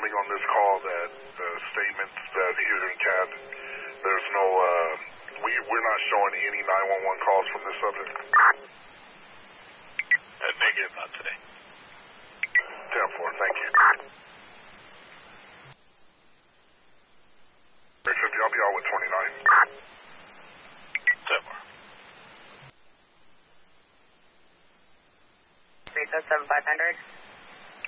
confirming on this call that the statements that here in CAD, there's no, we're not showing any 911 calls from this subject. Negative, not today. 10-4, thank you. I'll be out with 29. 10-4. 307-500.